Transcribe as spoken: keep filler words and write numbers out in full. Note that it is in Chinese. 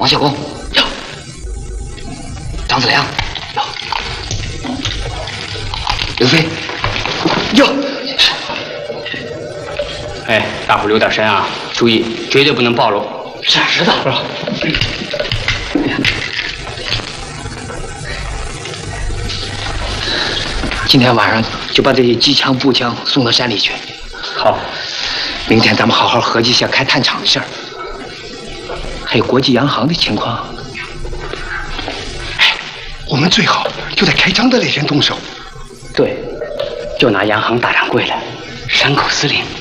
王小公，有；张子良，有；刘飞，有。是。 哎，大伙留点神啊！注意，绝对不能暴露。 是知道。是吧？今天晚上就把这些机枪、步枪送到山里去。 好。 明天咱们好好合计一下开炭厂的事儿，还有国际洋行的情况。 哎，我们最好就在开张的那天动手。 对，就拿洋行大掌柜了，山口司令。